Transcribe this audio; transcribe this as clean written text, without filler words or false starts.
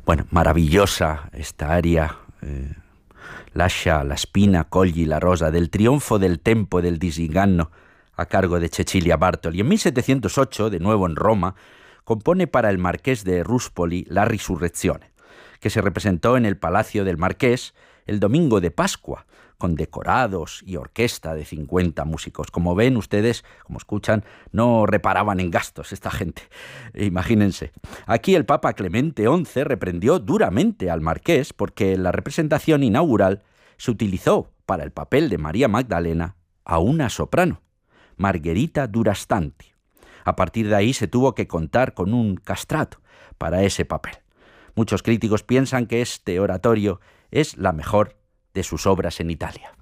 Bueno, maravillosa esta aria, lascia la spina, cogli la rosa, del triunfo del tempo e del disinganno, a cargo de Cecilia Bartoli. En 1708, de nuevo en Roma, compone para el marqués de Ruspoli La Risurrezione, que se representó en el Palacio del Marqués el domingo de Pascua, con decorados y orquesta de 50 músicos. Como ven ustedes, como escuchan, no reparaban en gastos esta gente. Imagínense. Aquí el Papa Clemente XI reprendió duramente al marqués porque en la representación inaugural se utilizó para el papel de María Magdalena a una soprano, Margherita Durastanti. A partir de ahí se tuvo que contar con un castrato para ese papel. Muchos críticos piensan que este oratorio es la mejor de sus obras en Italia.